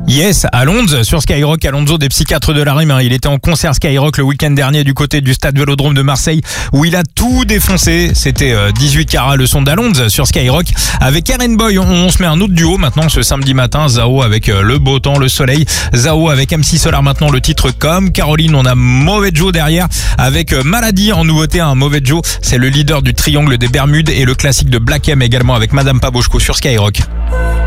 Yes, à Londres, sur Skyrock, Alonso des psychiatres de la rime. Il était en concert Skyrock le week-end dernier du côté du stade Vélodrome de Marseille où il a tout défoncé. C'était 18 carats le son d'Alonso sur Skyrock. Avec Eren Boy, on se met un autre duo maintenant ce samedi matin. Zao avec le beau temps, le soleil. Zao avec MC Solar maintenant, le titre Comme. Caroline, on a Mauvais Joe derrière avec Maladie en nouveauté. Mauvais Joe, c'est le leader du triangle des Bermudes et le classique de Black M également avec Madame Pabochko sur Skyrock.